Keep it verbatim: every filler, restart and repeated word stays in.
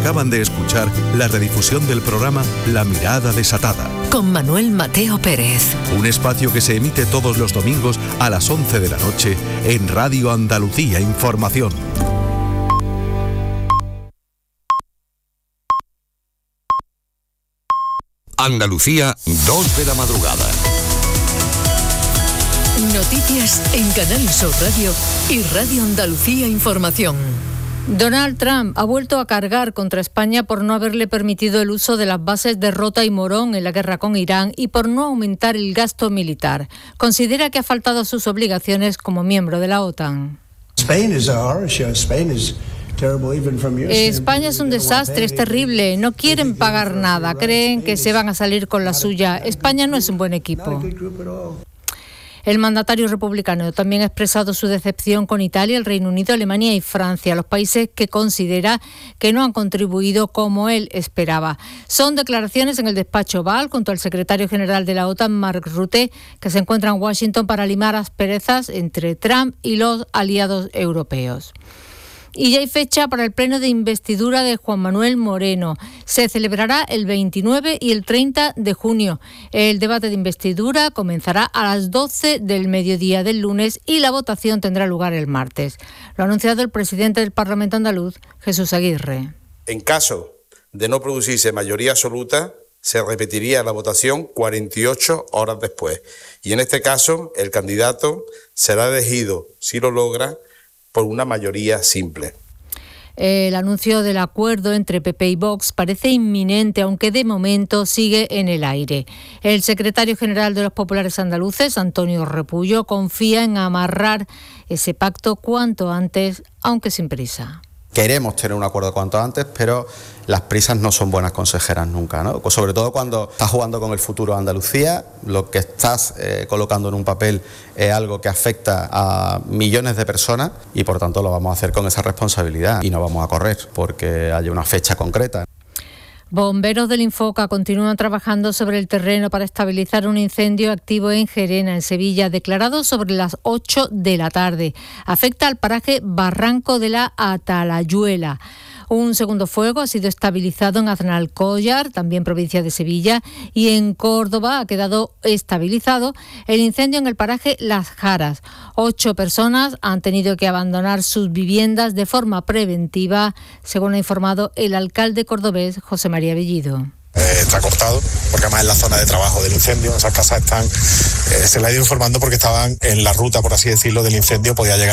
Acaban de escuchar la redifusión del programa La Mirada Desatada, con Manuel Mateo Pérez. Un espacio que se emite todos los domingos a las once de la noche en Radio Andalucía Información. Andalucía, dos de la madrugada. Noticias en Canal Sur Radio y Radio Andalucía Información. Donald Trump ha vuelto a cargar contra España por no haberle permitido el uso de las bases de Rota y Morón en la guerra con Irán y por no aumentar el gasto militar. Considera que ha faltado a sus obligaciones como miembro de la OTAN. España es un desastre, es terrible. No quieren pagar nada, creen que se van a salir con la suya. España no es un buen equipo. El mandatario republicano también ha expresado su decepción con Italia, el Reino Unido, Alemania y Francia, los países que considera que no han contribuido como él esperaba. Son declaraciones en el despacho Oval junto al secretario general de la OTAN, Mark Rutte, que se encuentra en Washington para limar asperezas entre Trump y los aliados europeos. Y ya hay fecha para el pleno de investidura de Juan Manuel Moreno. Se celebrará el veintinueve y el treinta de junio. El debate de investidura comenzará a las doce del mediodía del lunes y la votación tendrá lugar el martes. Lo ha anunciado el presidente del Parlamento andaluz, Jesús Aguirre. En caso de no producirse mayoría absoluta, se repetiría la votación cuarenta y ocho horas después. Y en este caso, el candidato será elegido, si lo logra, por una mayoría simple. El anuncio del acuerdo entre P P y Vox parece inminente, aunque de momento sigue en el aire. El secretario general de los populares andaluces, Antonio Repullo, confía en amarrar ese pacto cuanto antes, aunque sin prisa. Queremos tener un acuerdo cuanto antes, pero las prisas no son buenas consejeras nunca, ¿no? Sobre todo cuando estás jugando con el futuro de Andalucía, lo que estás eh, colocando en un papel es algo que afecta a millones de personas y por tanto lo vamos a hacer con esa responsabilidad y no vamos a correr porque haya una fecha concreta. Bomberos del Infoca continúan trabajando sobre el terreno para estabilizar un incendio activo en Gerena, en Sevilla, declarado sobre las ocho de la tarde. Afecta al paraje Barranco de la Atalayuela. Un segundo fuego ha sido estabilizado en Aznalcóllar, también provincia de Sevilla, y en Córdoba ha quedado estabilizado el incendio en el paraje Las Jaras. Ocho personas han tenido que abandonar sus viviendas de forma preventiva, según ha informado el alcalde cordobés José María Bellido. Eh, está cortado, porque además es la zona de trabajo del incendio. Esas casas están, eh, se le ha ido informando porque estaban en la ruta, por así decirlo, del incendio, podía llegar